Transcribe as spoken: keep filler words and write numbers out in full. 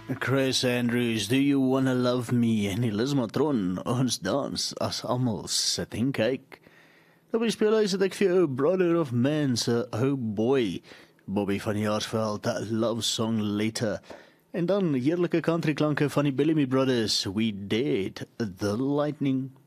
Chris Andrews, Do You Wanna Love Me? En die Liz Matron, ons dans as almal sit en kyk. Op die speelhuis het ek vir jou Brother of Man se Oh Boy, Bobby van Jaarsveld, Love Song Later. En dan heerlike country klanke van die Bellamy Brothers, We Dared the Lightning.